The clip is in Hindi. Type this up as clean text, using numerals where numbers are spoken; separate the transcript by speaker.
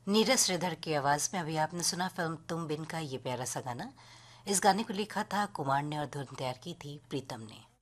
Speaker 1: नीरज श्रीधर की आवाज में अभी आपने सुना फिल्म तुम बिन का ये प्यारा सा गाना। इस गाने को लिखा था कुमार ने और धुन तैयार की थी प्रीतम ने।